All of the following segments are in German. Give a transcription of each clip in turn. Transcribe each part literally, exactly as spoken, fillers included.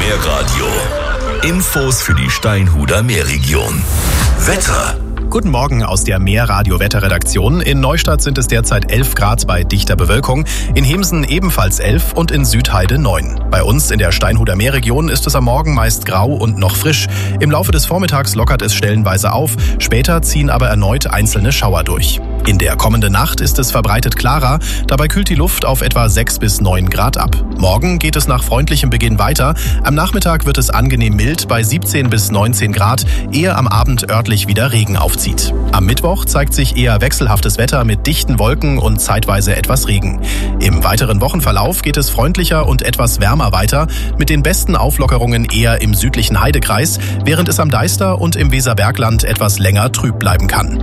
Meerradio. Infos für die Steinhuder Meerregion. Wetter. Guten Morgen aus der Meerradio-Wetterredaktion. In Neustadt sind es derzeit elf Grad bei dichter Bewölkung, in Hemsen ebenfalls elf und in Südheide neun. Bei uns in der Steinhuder Meerregion ist es am Morgen meist grau und noch frisch. Im Laufe des Vormittags lockert es stellenweise auf, später ziehen aber erneut einzelne Schauer durch. In der kommenden Nacht ist es verbreitet klarer, dabei kühlt die Luft auf etwa sechs bis neun Grad ab. Morgen geht es nach freundlichem Beginn weiter. Am Nachmittag wird es angenehm mild bei siebzehn bis neunzehn Grad, ehe am Abend örtlich wieder Regen aufzieht. Am Mittwoch zeigt sich eher wechselhaftes Wetter mit dichten Wolken und zeitweise etwas Regen. Im weiteren Wochenverlauf geht es freundlicher und etwas wärmer weiter, mit den besten Auflockerungen eher im südlichen Heidekreis, während es am Deister und im Weserbergland etwas länger trüb bleiben kann.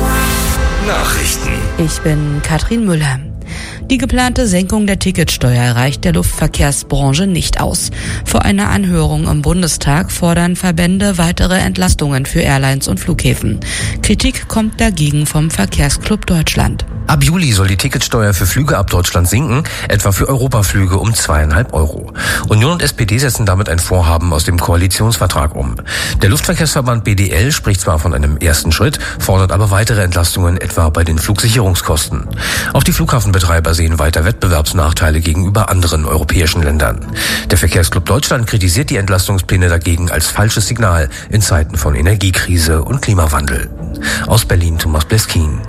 Nachrichten. Ich bin Katrin Müller. Die geplante Senkung der Ticketsteuer reicht der Luftverkehrsbranche nicht aus. Vor einer Anhörung im Bundestag fordern Verbände weitere Entlastungen für Airlines und Flughäfen. Kritik kommt dagegen vom Verkehrsclub Deutschland. Ab Juli soll die Ticketsteuer für Flüge ab Deutschland sinken, etwa für Europaflüge um zweieinhalb Euro. Union und S P D setzen damit ein Vorhaben aus dem Koalitionsvertrag um. Der Luftverkehrsverband B D L spricht zwar von einem ersten Schritt, fordert aber weitere Entlastungen etwa bei den Flugsicherungskosten. Auch die Flughafenbetreiber sehen weiter Wettbewerbsnachteile gegenüber anderen europäischen Ländern. Der Verkehrsclub Deutschland kritisiert die Entlastungspläne dagegen als falsches Signal in Zeiten von Energiekrise und Klimawandel. Aus Berlin Thomas Bleskin.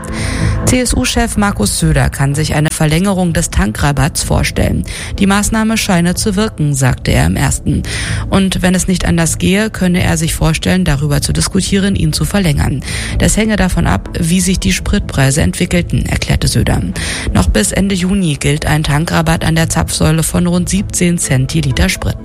C S U-Chef Markus Söder kann sich eine Verlängerung des Tankrabatts vorstellen. Die Maßnahme scheine zu wirken, sagte er im ersten. Und wenn es nicht anders gehe, könne er sich vorstellen, darüber zu diskutieren, ihn zu verlängern. Das hänge davon ab, wie sich die Spritpreise entwickelten, erklärte Söder. Noch bis Ende Juni gilt ein Tankrabatt an der Zapfsäule von rund siebzehn Cent je Liter Sprit.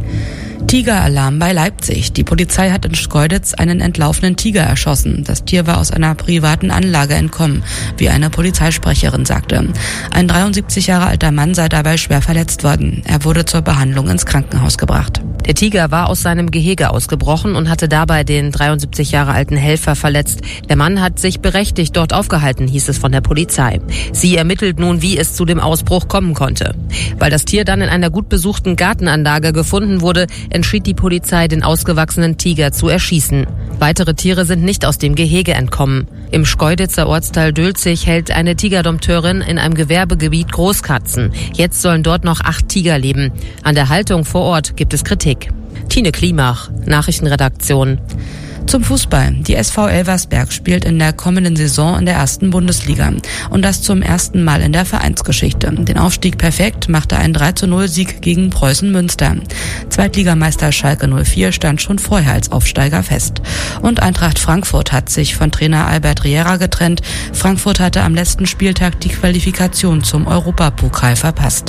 Tigeralarm bei Leipzig. Die Polizei hat in Schkeuditz einen entlaufenen Tiger erschossen. Das Tier war aus einer privaten Anlage entkommen, wie eine Polizeisprecherin sagte. Ein dreiundsiebzig Jahre alter Mann sei dabei schwer verletzt worden. Er wurde zur Behandlung ins Krankenhaus gebracht. Der Tiger war aus seinem Gehege ausgebrochen und hatte dabei den dreiundsiebzig Jahre alten Helfer verletzt. Der Mann hat sich berechtigt dort aufgehalten, hieß es von der Polizei. Sie ermittelt nun, wie es zu dem Ausbruch kommen konnte. Weil das Tier dann in einer gut besuchten Gartenanlage gefunden wurde, entschied die Polizei, den ausgewachsenen Tiger zu erschießen. Weitere Tiere sind nicht aus dem Gehege entkommen. Im Schkeuditzer Ortsteil Dülzig hält eine Tigerdompteurin in einem Gewerbegebiet Großkatzen. Jetzt sollen dort noch acht Tiger leben. An der Haltung vor Ort gibt es Kritik. Tine Klimach, Nachrichtenredaktion. Zum Fußball. Die S V Elversberg spielt in der kommenden Saison in der ersten Bundesliga. Und das zum ersten Mal in der Vereinsgeschichte. Den Aufstieg perfekt machte ein drei zu null Sieg gegen Preußen Münster. Zweitligameister Schalke null vier stand schon vorher als Aufsteiger fest. Und Eintracht Frankfurt hat sich von Trainer Albert Riera getrennt. Frankfurt hatte am letzten Spieltag die Qualifikation zum Europapokal verpasst.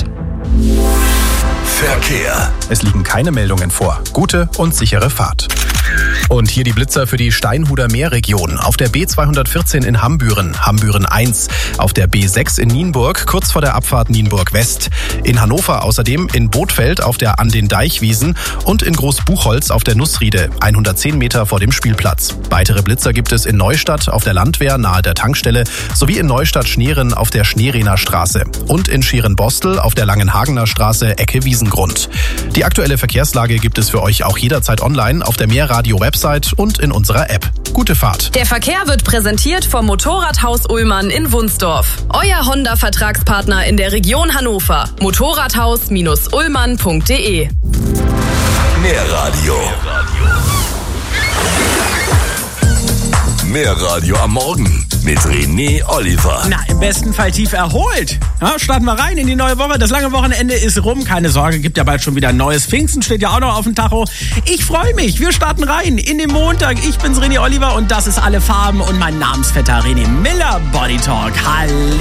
Verkehr. Es liegen keine Meldungen vor. Gute und sichere Fahrt. Und hier die Blitzer für die Steinhuder Meerregion. Auf der B zweihundertvierzehn in Hambüren, Hambüren eins. Auf der B sechs in Nienburg, kurz vor der Abfahrt Nienburg West. In Hannover außerdem in Bothfeld auf der An den Deichwiesen und in Großbuchholz auf der Nussriede, hundertzehn Meter vor dem Spielplatz. Weitere Blitzer gibt es in Neustadt auf der Landwehr nahe der Tankstelle sowie in Neustadt-Schneeren auf der Schneerener Straße und in Scheren-Bostel auf der Langenhagener Straße Ecke Wiesengrund. Die aktuelle Verkehrslage gibt es für euch auch jederzeit online auf der Meerradio-Website und in unserer App. Gute Fahrt. Der Verkehr wird präsentiert vom Motorradhaus Ullmann in Wunsdorf. Euer Honda-Vertragspartner in der Region Hannover. motorradhaus Bindestrich ullmann Punkt de. Meerradio. Meerradio am Morgen mit René Oliver. Na, im besten Fall tief erholt. Ja, starten wir rein in die neue Woche. Das lange Wochenende ist rum. Keine Sorge, gibt ja bald schon wieder ein neues. Pfingsten steht ja auch noch auf dem Tacho. Ich freue mich. Wir starten rein in den Montag. Ich bin's René Oliver und das ist Alle Farben und mein Namensvetter René Miller. Body Talk. Hallo.